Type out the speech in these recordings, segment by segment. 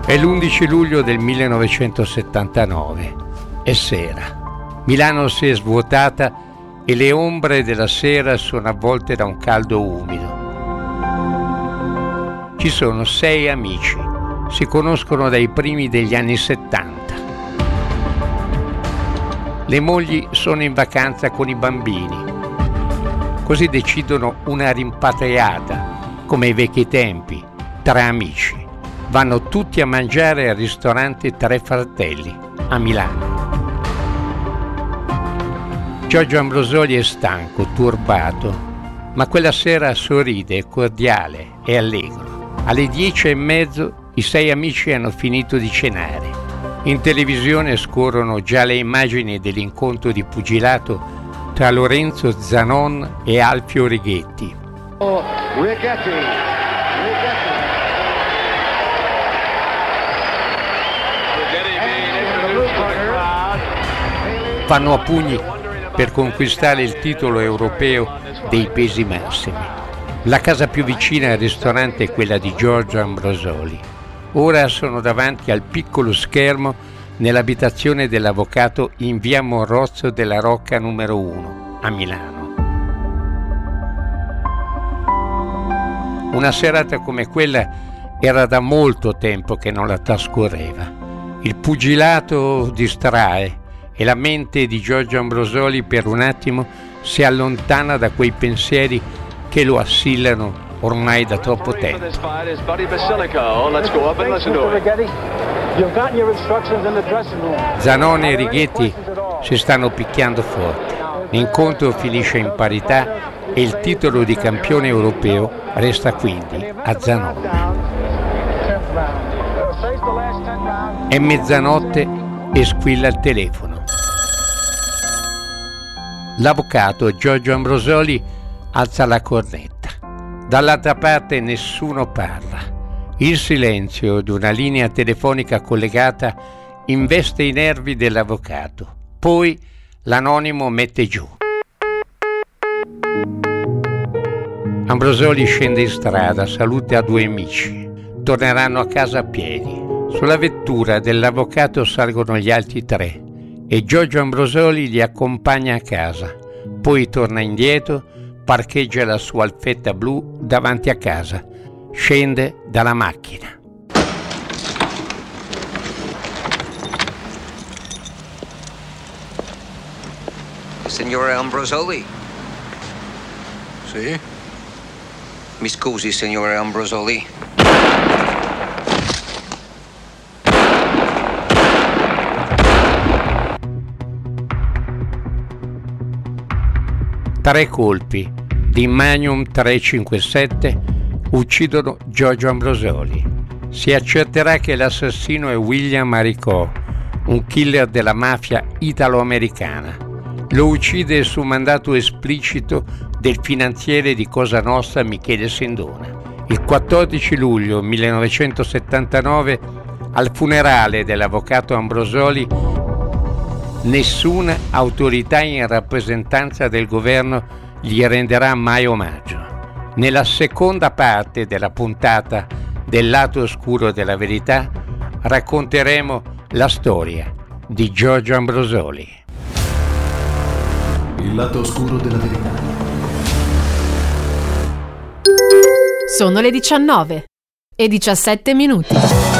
È l'11 luglio del 1979. È sera. Milano si è svuotata e le ombre della sera sono avvolte da un caldo umido. Ci sono 6 amici. Si conoscono dai primi degli anni 70. Le mogli sono in vacanza con i bambini. Così decidono una rimpatriata, come ai vecchi tempi, 3 amici. Vanno tutti a mangiare al ristorante Tre Fratelli, a Milano. Giorgio Ambrosoli è stanco, turbato, ma quella sera sorride, è cordiale e allegro. Alle 10:30 i 6 amici hanno finito di cenare. In televisione scorrono già le immagini dell'incontro di pugilato tra Lorenzo Zanon e Alfio Righetti. Fanno a pugni per conquistare il titolo europeo dei pesi massimi. La casa più vicina al ristorante è quella di Giorgio Ambrosoli. Ora sono davanti al piccolo schermo nell'abitazione dell'avvocato in via Morrozzo della Rocca numero 1, a Milano. Una serata come quella era da molto tempo che non la trascorreva. Il pugilato distrae e la mente di Giorgio Ambrosoli per un attimo si allontana da quei pensieri che lo assillano ormai da troppo tempo. Zanone e Righetti si stanno picchiando forte. L'incontro finisce in parità e il titolo di campione europeo resta quindi a Zanone. È mezzanotte e squilla il telefono. L'avvocato Giorgio Ambrosoli alza la cornetta. Dall'altra parte nessuno parla. Il silenzio di una linea telefonica collegata investe i nervi dell'avvocato. Poi l'anonimo mette giù. Ambrosoli scende in strada, saluta 2 amici. Torneranno a casa a piedi. Sulla vettura dell'avvocato salgono gli altri 3 e Giorgio Ambrosoli li accompagna a casa. Poi torna indietro, parcheggia la sua Alfetta blu davanti a casa. Scende dalla macchina. Signore Ambrosoli? Sì? Mi scusi, signore Ambrosoli. Tre colpi di Magnum 357 uccidono Giorgio Ambrosoli. Si accerterà che l'assassino è William Aricò, un killer della mafia italo-americana. Lo uccide su mandato esplicito del finanziere di Cosa Nostra Michele Sindona. Il 14 luglio 1979, al funerale dell'avvocato Ambrosoli, nessuna autorità in rappresentanza del governo gli renderà mai omaggio. Nella seconda parte della puntata del lato oscuro della verità racconteremo la storia di Giorgio Ambrosoli. Il lato oscuro della verità. Sono le 19:17.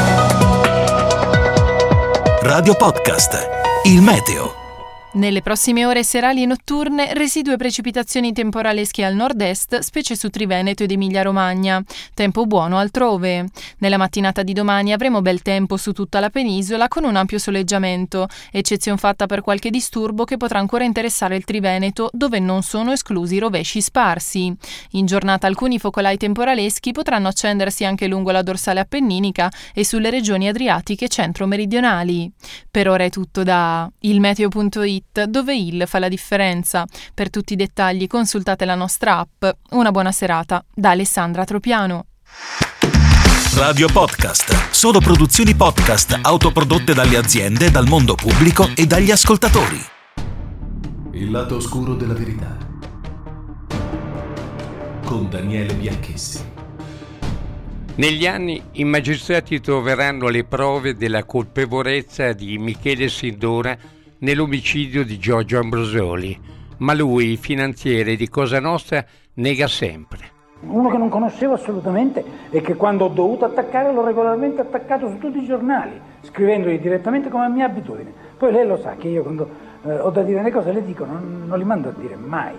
Radio Podcast. Il meteo. Nelle prossime ore serali e notturne, residue precipitazioni temporalesche al nord-est, specie su Triveneto ed Emilia-Romagna. Tempo buono altrove. Nella mattinata di domani avremo bel tempo su tutta la penisola con un ampio soleggiamento, eccezion fatta per qualche disturbo che potrà ancora interessare il Triveneto, dove non sono esclusi rovesci sparsi. In giornata alcuni focolai temporaleschi potranno accendersi anche lungo la dorsale appenninica e sulle regioni adriatiche centro-meridionali. Per ora è tutto da ilmeteo.it, dove il fa la differenza. Per tutti i dettagli consultate la nostra app. Una buona serata da Alessandra Tropiano. Radio Podcast. Solo produzioni podcast autoprodotte dalle aziende, dal mondo pubblico e dagli ascoltatori. Il lato oscuro della verità. Con Daniele Bianchessi. Negli anni i magistrati troveranno le prove della colpevolezza di Michele Sindona nell'omicidio di Giorgio Ambrosoli, ma lui, finanziere di Cosa Nostra, nega sempre. Uno che non conoscevo assolutamente e che quando ho dovuto attaccare l'ho regolarmente attaccato su tutti i giornali, scrivendogli direttamente come mia abitudine. Poi lei lo sa che io quando ho da dire le cose le dico, non li mando a dire mai.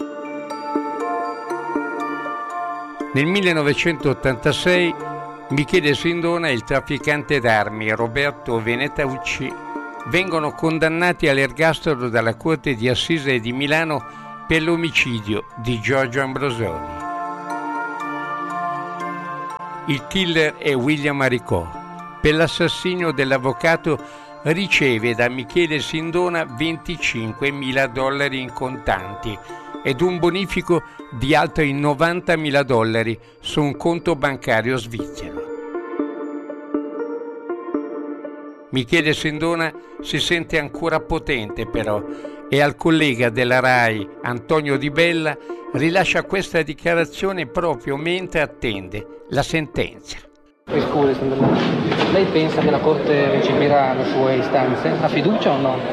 Nel 1986 Michele Sindona e il trafficante d'armi Roberto Venetaucci vengono condannati all'ergastolo dalla Corte di Assise di Milano per l'omicidio di Giorgio Ambrosoli. Il killer è William Aricò. Per l'assassinio dell'avvocato riceve da Michele Sindona $25.000 in contanti ed un bonifico di altri $90.000 su un conto bancario svizzero. Michele Sindona si sente ancora potente però e al collega della RAI Antonio Di Bella rilascia questa dichiarazione proprio mentre attende la sentenza. Scusi, lei pensa che la Corte recepirà le sue istanze? Ha fiducia o no?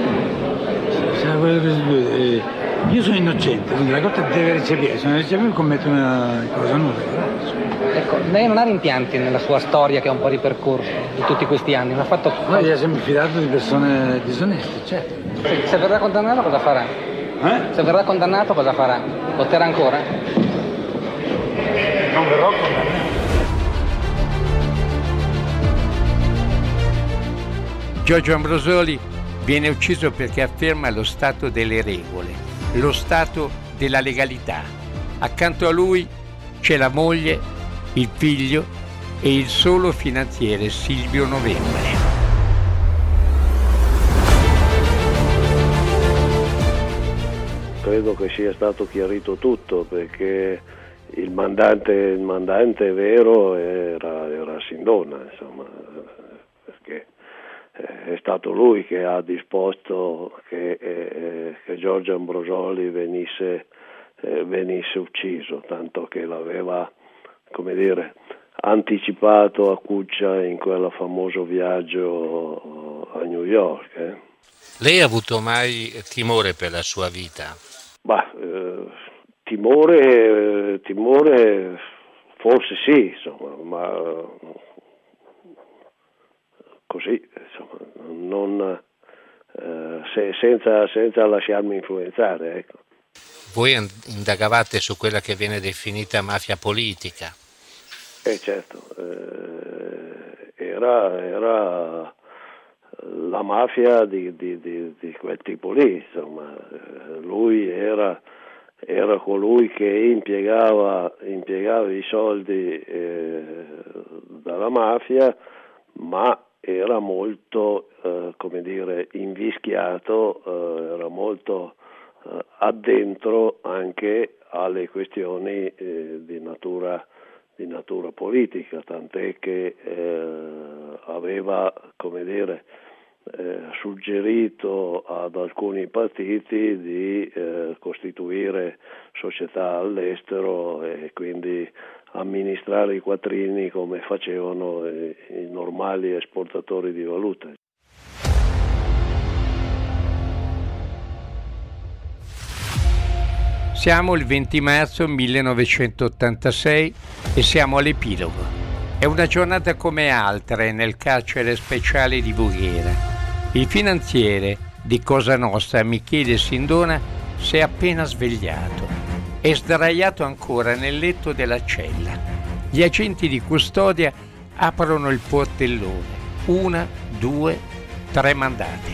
Io sono innocente, quindi la Corte deve recepire, se non recepire commetto una cosa nuova. Ecco, lei non ha rimpianti nella sua storia che ha un po' ripercorso di tutti questi anni? Non ha fatto... No, io ho sempre fidato di persone disoneste, certo. Se verrà condannato cosa farà? Se verrà condannato cosa farà? Lotterà ancora? Non verrò condannato. Giorgio Ambrosoli viene ucciso perché afferma lo stato delle regole, lo stato della legalità. Accanto a lui c'è la moglie, il figlio e il solo finanziere Silvio Novembre. Credo che sia stato chiarito tutto, perché il mandante vero era Sindona, insomma, perché è stato lui che ha disposto che Giorgio Ambrosoli venisse ucciso, tanto che l'aveva, come dire, anticipato a Cuccia in quel famoso viaggio a New York. Lei ha avuto mai timore per la sua vita? Timore forse sì, insomma, ma così, insomma, non senza lasciarmi influenzare, ecco. Voi indagavate su quella che viene definita mafia politica. Certo, era la mafia di quel tipo lì, insomma. Lui era colui che impiegava i soldi dalla mafia, ma era molto, come dire, invischiato, era molto addentro anche alle questioni di natura politica, tant'è che aveva, come dire, suggerito ad alcuni partiti di costituire società all'estero e quindi amministrare i quattrini come facevano i normali esportatori di valuta. Siamo il 20 marzo 1986 e siamo all'epilogo. È una giornata come altre nel carcere speciale di Voghera. Il finanziere di Cosa Nostra, Michele Sindona, si è appena svegliato. È sdraiato ancora nel letto della cella. Gli agenti di custodia aprono il portellone. 1, 2, 3 mandati.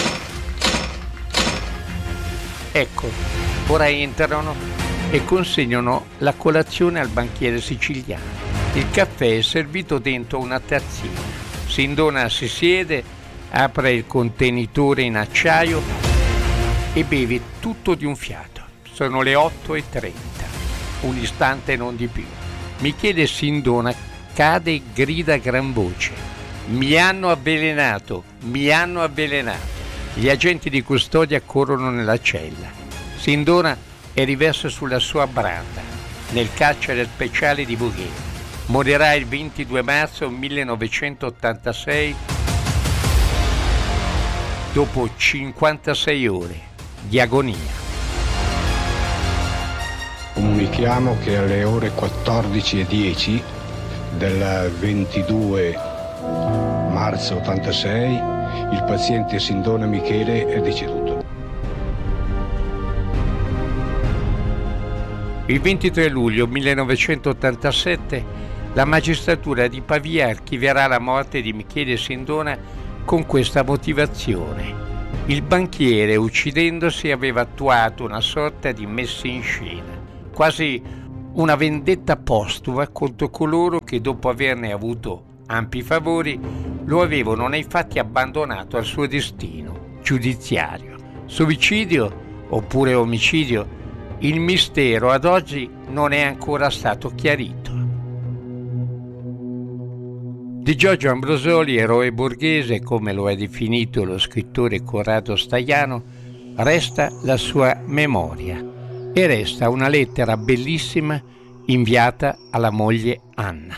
Ecco, ora entrano e consegnano la colazione al banchiere siciliano. Il caffè è servito dentro una tazzina. Sindona si siede, apre il contenitore in acciaio e beve tutto di un fiato. Sono le 8:30, un istante non di più. Michele Sindona cade e grida a gran voce: mi hanno avvelenato, mi hanno avvelenato. Gli agenti di custodia corrono nella cella. Sindona è riverso sulla sua branda, nel carcere speciale di Voghera. Morirà il 22 marzo 1986 dopo 56 ore di agonia. Comunichiamo che alle ore 14:10 del 22 marzo 86 il paziente Sindona Michele è deceduto. Il 23 luglio 1987 la magistratura di Pavia archivierà la morte di Michele Sindona con questa motivazione. Il banchiere, uccidendosi, aveva attuato una sorta di messa in scena, quasi una vendetta postuma contro coloro che, dopo averne avuto ampi favori, lo avevano nei fatti abbandonato al suo destino giudiziario. Suicidio oppure omicidio? Il mistero ad oggi non è ancora stato chiarito. Di Giorgio Ambrosoli, eroe borghese, come lo ha definito lo scrittore Corrado Staiano, resta la sua memoria e resta una lettera bellissima inviata alla moglie Anna.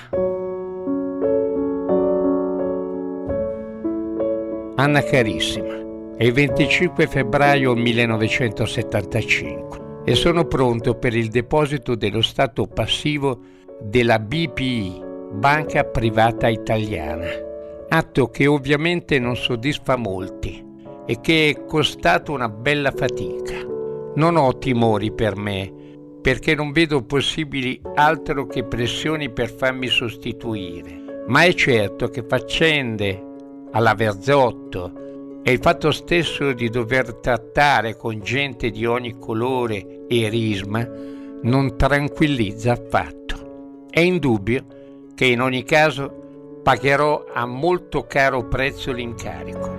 Anna carissima, è il 25 febbraio 1975 e sono pronto per il deposito dello stato passivo della BPI, Banca Privata Italiana, atto che ovviamente non soddisfa molti e che è costato una bella fatica. Non ho timori per me, perché non vedo possibili altro che pressioni per farmi sostituire, ma è certo che faccende alla Verzotto e il fatto stesso di dover trattare con gente di ogni colore e risma non tranquillizza affatto. È indubbio che in ogni caso pagherò a molto caro prezzo l'incarico.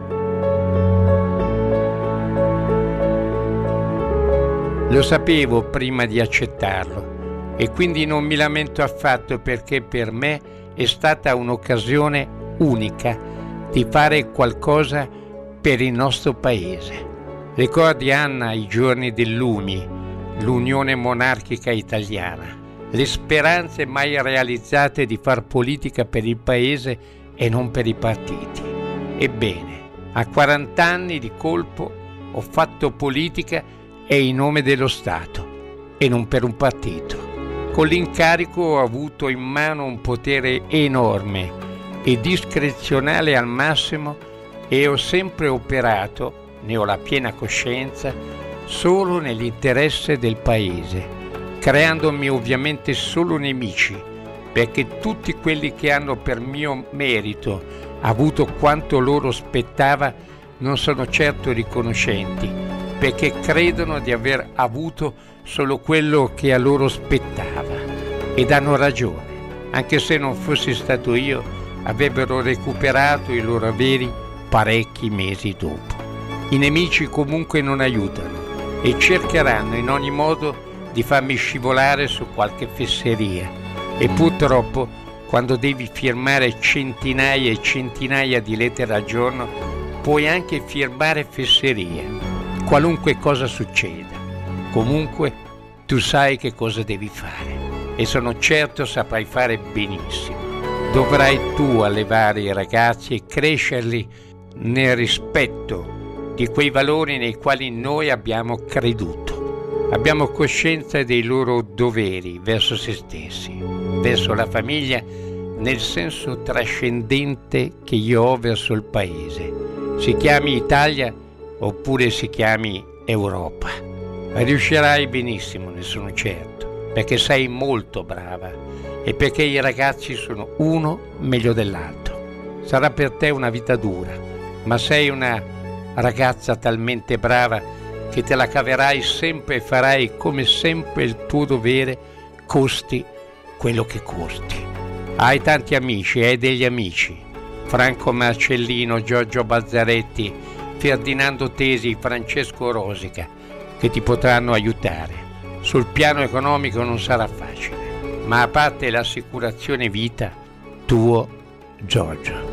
Lo sapevo prima di accettarlo e quindi non mi lamento affatto, perché per me è stata un'occasione unica di fare qualcosa per il nostro paese. Ricordi, Anna, i giorni dell'UMI, l'Unione Monarchica Italiana, le speranze mai realizzate di far politica per il paese e non per i partiti. Ebbene, a 40 anni di colpo ho fatto politica e in nome dello Stato e non per un partito. Con l'incarico ho avuto in mano un potere enorme e discrezionale al massimo e ho sempre operato, ne ho la piena coscienza, solo nell'interesse del paese, creandomi ovviamente solo nemici, perché tutti quelli che hanno per mio merito avuto quanto loro spettava non sono certo riconoscenti, perché credono di aver avuto solo quello che a loro spettava. Ed hanno ragione, anche se non fossi stato io, avrebbero recuperato i loro averi parecchi mesi dopo. I nemici comunque non aiutano e cercheranno in ogni modo di farmi scivolare su qualche fesseria. E purtroppo, quando devi firmare centinaia e centinaia di lettere al giorno, puoi anche firmare fesserie, qualunque cosa succeda. Comunque, tu sai che cosa devi fare e sono certo saprai fare benissimo. Dovrai tu allevare i ragazzi e crescerli nel rispetto di quei valori nei quali noi abbiamo creduto. Abbiamo coscienza dei loro doveri verso se stessi, verso la famiglia, nel senso trascendente che io ho verso il paese. Si chiami Italia oppure si chiami Europa. Riuscirai benissimo, ne sono certo, perché sei molto brava e perché i ragazzi sono uno meglio dell'altro. Sarà per te una vita dura, ma sei una ragazza talmente brava che te la caverai sempre e farai come sempre il tuo dovere, costi quello che costi. Hai tanti amici, hai degli amici: Franco Marcellino, Giorgio Bazzaretti, Ferdinando Tesi, Francesco Rosica, che ti potranno aiutare. Sul piano economico non sarà facile, ma a parte l'assicurazione vita, tuo Giorgio.